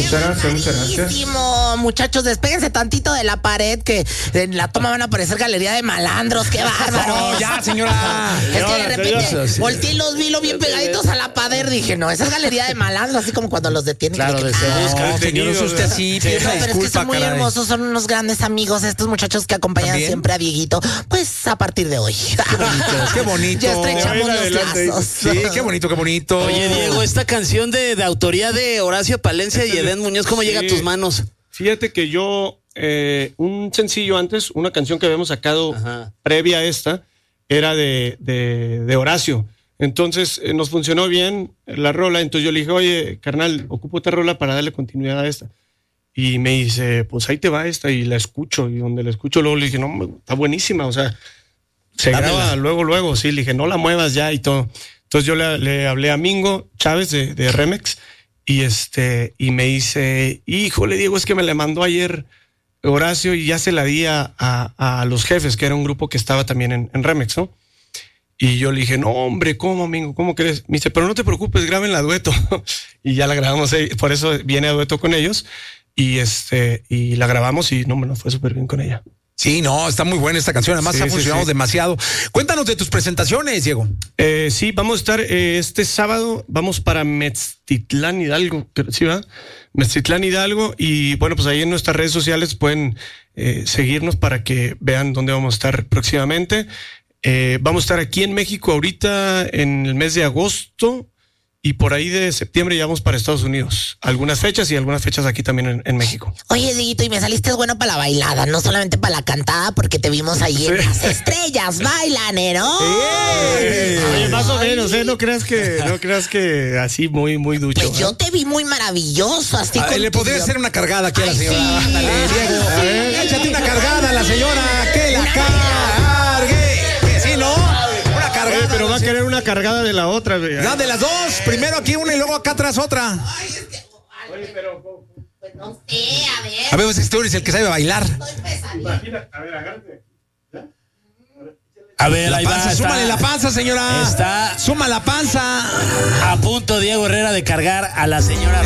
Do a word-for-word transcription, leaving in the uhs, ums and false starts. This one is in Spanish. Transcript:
Muchas gracias, muchas gracias. Buenísimo, muchachos, despéguense tantito de la pared que en la toma van a aparecer galería de malandros, qué bárbaro. No, ya, señora. Es que de repente Señora. volteé y los vi lo bien pegaditos a la pared, dije, no, esa es galería de malandros, así como cuando los detienen. Claro, de busca. No, señor, es usted así, pide No, una pero es que disculpa, son muy caray. hermosos, son unos grandes amigos, estos muchachos que acompañan ¿También? siempre a Dieguito, pues a partir de hoy. Qué bonito, qué bonito. Ya estrechamos los Adelante. lazos. Sí, qué bonito, qué bonito. Oye, Diego, esta canción de, de autoría de Horacio Palencia y Edén Muñoz, ¿cómo llega a tus manos? Fíjate que yo, eh, un sencillo antes, una canción que habíamos sacado Ajá. previa a esta, era de, de, de Horacio. Entonces eh, nos funcionó bien la rola. Entonces yo le dije, oye, carnal, ocupo esta rola para darle continuidad a esta. Y me dice, pues ahí te va esta. Y la escucho. Y donde la escucho, luego le dije, no, está buenísima. O sea, se Dámela. graba luego, luego. Sí, le dije, no la muevas ya y todo. Entonces yo le, le hablé a Mingo Chávez de, de Remex. Y este, y me dice, híjole, Diego, es que me la mandó ayer Horacio y ya se la di a, a, a Los Jefes, que era un grupo que estaba también en, en Remex, ¿no? Y yo le dije, no, hombre, ¿cómo, amigo? ¿Cómo crees? Me dice, pero no te preocupes, graben la dueto. Y ya la grabamos, ahí, por eso viene a dueto con ellos. Y este, y la grabamos y no, me nos fue súper bien con ella. Sí, no, está muy buena esta canción. Además, Sí, ha sí, funcionado sí. demasiado. Cuéntanos de tus presentaciones, Diego. Eh, sí, vamos a estar eh, este sábado, vamos para Meztitlán Hidalgo, creo- ¿sí va? Meztitlán Hidalgo, y bueno, pues ahí en nuestras redes sociales pueden eh, seguirnos para que vean dónde vamos a estar próximamente. Eh, vamos a estar aquí en México ahorita en el mes de agosto, y por ahí de septiembre ya vamos para Estados Unidos. Algunas fechas y algunas fechas aquí también en, en México. Oye, Dieguito, y me saliste bueno para la bailada, no solamente para la cantada, porque te vimos ahí en Sí. Las Estrellas Bailan, ¿eh? ¿no? Oye, más o menos, ¿eh? No creas que, no creas que así muy, muy ducho. Pues yo te vi muy maravilloso, así A ver, con le tu- podría hacer una cargada aquí a la Ay, señora. sí. Ándale, Diego. A ver, échate una cargada a la señora. Que la cargue. Que sí, ¿no? Una cargada. Oye, pero va a querer una cargada de la otra. güey. No, de las dos. Primero aquí una y luego acá atrás otra. Pues no sé, a ver. A ver, pues este tú eres el que sabe bailar. Imagina, a ver, agárrate. A ver, La ahí panza, va. súmale Está, la panza, señora. Está- Suma la panza. a punto Diego Herrera de cargar a la señora